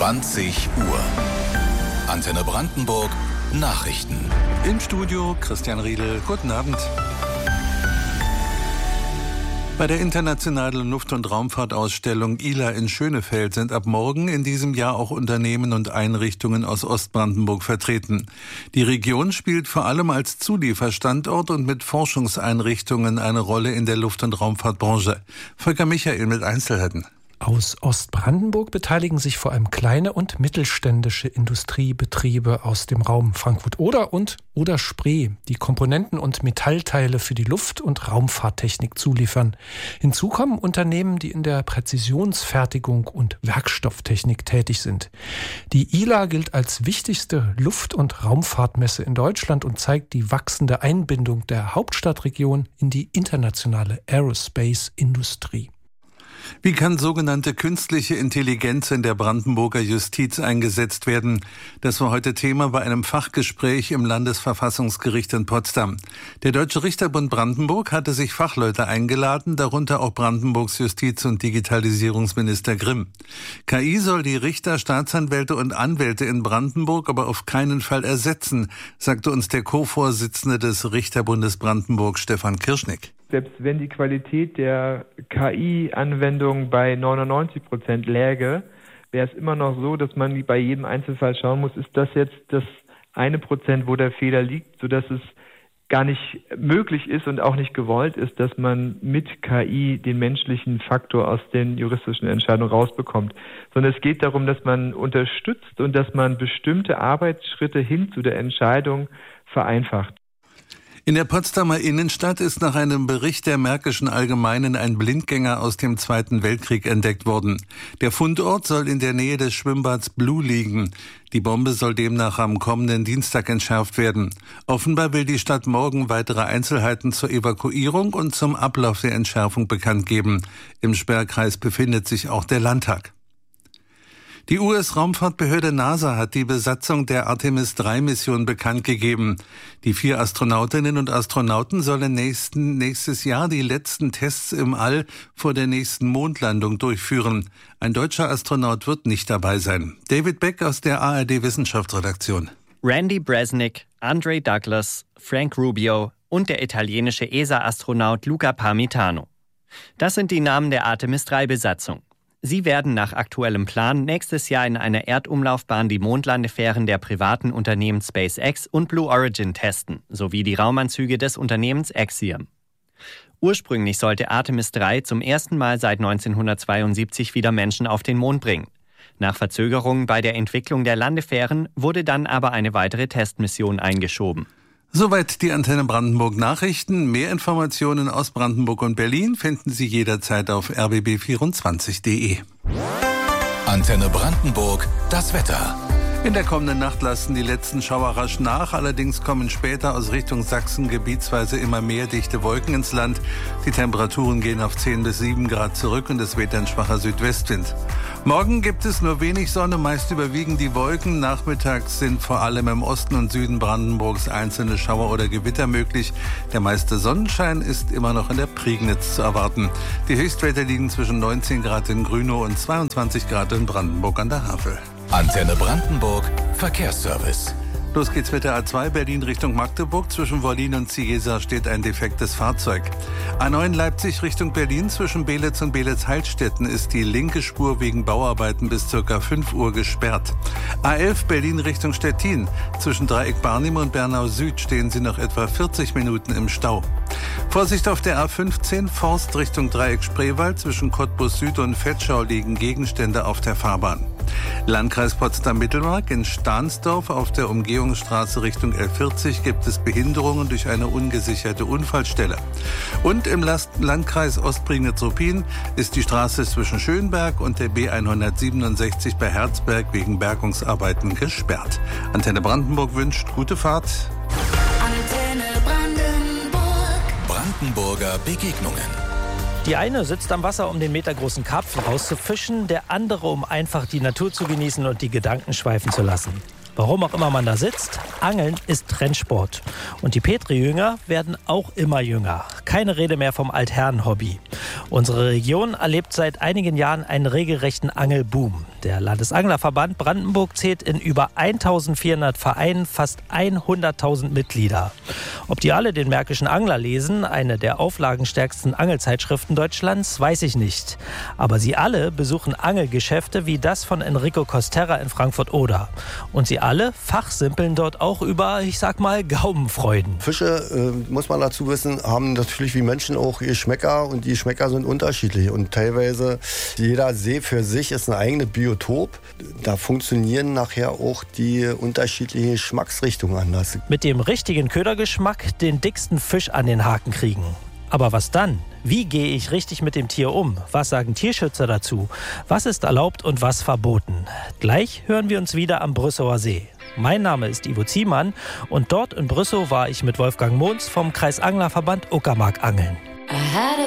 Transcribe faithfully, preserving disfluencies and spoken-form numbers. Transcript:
zwanzig Uhr. Antenne Brandenburg Nachrichten. Im Studio Christian Riedel. Guten Abend. Bei der internationalen Luft- und Raumfahrtausstellung I L A in Schönefeld sind ab morgen in diesem Jahr auch Unternehmen und Einrichtungen aus Ostbrandenburg vertreten. Die Region spielt vor allem als Zulieferstandort und mit Forschungseinrichtungen eine Rolle in der Luft- und Raumfahrtbranche. Volker Michael mit Einzelheiten. Aus Ostbrandenburg beteiligen sich vor allem kleine und mittelständische Industriebetriebe aus dem Raum Frankfurt-Oder und Oder-Spree, die Komponenten und Metallteile für die Luft- und Raumfahrttechnik zuliefern. Hinzu kommen Unternehmen, die in der Präzisionsfertigung und Werkstofftechnik tätig sind. Die I L A gilt als wichtigste Luft- und Raumfahrtmesse in Deutschland und zeigt die wachsende Einbindung der Hauptstadtregion in die internationale Aerospace-Industrie. Wie kann sogenannte künstliche Intelligenz in der Brandenburger Justiz eingesetzt werden? Das war heute Thema bei einem Fachgespräch im Landesverfassungsgericht in Potsdam. Der Deutsche Richterbund Brandenburg hatte sich Fachleute eingeladen, darunter auch Brandenburgs Justiz- und Digitalisierungsminister Grimm. K I soll die Richter, Staatsanwälte und Anwälte in Brandenburg aber auf keinen Fall ersetzen, sagte uns der Co-Vorsitzende des Richterbundes Brandenburg, Stefan Kirschnick. Selbst wenn die Qualität der K I-Anwendung bei neunundneunzig Prozent läge, wäre es immer noch so, dass man bei jedem Einzelfall schauen muss, ist das jetzt das eine Prozent, wo der Fehler liegt, sodass es gar nicht möglich ist und auch nicht gewollt ist, dass man mit K I den menschlichen Faktor aus den juristischen Entscheidungen rausbekommt. Sondern es geht darum, dass man unterstützt und dass man bestimmte Arbeitsschritte hin zu der Entscheidung vereinfacht. In der Potsdamer Innenstadt ist nach einem Bericht der Märkischen Allgemeinen ein Blindgänger aus dem Zweiten Weltkrieg entdeckt worden. Der Fundort soll in der Nähe des Schwimmbads Blue liegen. Die Bombe soll demnach am kommenden Dienstag entschärft werden. Offenbar will die Stadt morgen weitere Einzelheiten zur Evakuierung und zum Ablauf der Entschärfung bekannt geben. Im Sperrkreis befindet sich auch der Landtag. Die U S-Raumfahrtbehörde NASA hat die Besatzung der Artemis drei Mission bekannt gegeben. Die vier Astronautinnen und Astronauten sollen nächsten, nächstes Jahr die letzten Tests im All vor der nächsten Mondlandung durchführen. Ein deutscher Astronaut wird nicht dabei sein. David Beck aus der A R D-Wissenschaftsredaktion. Randy Bresnik, Andre Douglas, Frank Rubio und der italienische E S A-Astronaut Luca Parmitano. Das sind die Namen der Artemis drei Besatzung. Sie werden nach aktuellem Plan nächstes Jahr in einer Erdumlaufbahn die Mondlandefähren der privaten Unternehmen SpaceX und Blue Origin testen, sowie die Raumanzüge des Unternehmens Axiom. Ursprünglich sollte Artemis drei zum ersten Mal seit neunzehnhundertzweiundsiebzig wieder Menschen auf den Mond bringen. Nach Verzögerungen bei der Entwicklung der Landefähren wurde dann aber eine weitere Testmission eingeschoben. Soweit die Antenne Brandenburg Nachrichten. Mehr Informationen aus Brandenburg und Berlin finden Sie jederzeit auf r b b vierundzwanzig punkt d e. Antenne Brandenburg, das Wetter. In der kommenden Nacht lassen die letzten Schauer rasch nach. Allerdings kommen später aus Richtung Sachsen gebietsweise immer mehr dichte Wolken ins Land. Die Temperaturen gehen auf zehn bis sieben Grad zurück und es weht ein schwacher Südwestwind. Morgen gibt es nur wenig Sonne, meist überwiegen die Wolken. Nachmittags sind vor allem im Osten und Süden Brandenburgs einzelne Schauer oder Gewitter möglich. Der meiste Sonnenschein ist immer noch in der Prignitz zu erwarten. Die Höchstwerte liegen zwischen neunzehn Grad in Grünow und zweiundzwanzig Grad in Brandenburg an der Havel. Antenne Brandenburg Verkehrsservice. Los geht's mit der A zwei Berlin Richtung Magdeburg. Zwischen Wollin und Ciesa steht ein defektes Fahrzeug. A neun Leipzig Richtung Berlin. Zwischen Beelitz und Beelitz-Heilstätten ist die linke Spur wegen Bauarbeiten bis ca. fünf Uhr gesperrt. A elf Berlin Richtung Stettin. Zwischen Dreieck Barnim und Bernau Süd stehen Sie noch etwa vierzig Minuten im Stau. Vorsicht auf der A fünfzehn Forst Richtung Dreieck Spreewald. Zwischen Cottbus Süd und Vetschau liegen Gegenstände auf der Fahrbahn. Landkreis Potsdam-Mittelmark. In Stahnsdorf auf der Umgehungsstraße Richtung L vierzig gibt es Behinderungen durch eine ungesicherte Unfallstelle. Und im Landkreis Ostprignitz-Ruppin ist die Straße zwischen Schönberg und der B hundertsiebenundsechzig bei Herzberg wegen Bergungsarbeiten gesperrt. Antenne Brandenburg wünscht gute Fahrt. Antenne Brandenburg. Brandenburger Begegnungen. Die eine sitzt am Wasser, um den metergroßen Karpfen rauszufischen, der andere, um einfach die Natur zu genießen und die Gedanken schweifen zu lassen. Warum auch immer man da sitzt, Angeln ist Trendsport. Und die Petri-Jünger werden auch immer jünger. Keine Rede mehr vom Altherren-Hobby. Unsere Region erlebt seit einigen Jahren einen regelrechten Angelboom. Der Landesanglerverband Brandenburg zählt in über eintausendvierhundert Vereinen fast hunderttausend Mitglieder. Ob die alle den Märkischen Angler lesen, eine der auflagenstärksten Angelzeitschriften Deutschlands, weiß ich nicht. Aber sie alle besuchen Angelgeschäfte wie das von Enrico Costerra in Frankfurt-Oder. Und sie alle fachsimpeln dort auch über, ich sag mal, Gaumenfreuden. Fische, äh, muss man dazu wissen, haben natürlich wie Menschen auch Geschmäcker und die Geschmäcker sind unterschiedlich. Und teilweise, jeder See für sich ist eine eigene Biotop. Da funktionieren nachher auch die unterschiedlichen Geschmacksrichtungen anders. Mit dem richtigen Ködergeschmack den dicksten Fisch an den Haken kriegen. Aber was dann? Wie gehe ich richtig mit dem Tier um? Was sagen Tierschützer dazu? Was ist erlaubt und was verboten? Gleich hören wir uns wieder am Brüssower See. Mein Name ist Ivo Ziemann und dort in Brüssow war ich mit Wolfgang Mohns vom Kreisanglerverband Uckermark angeln.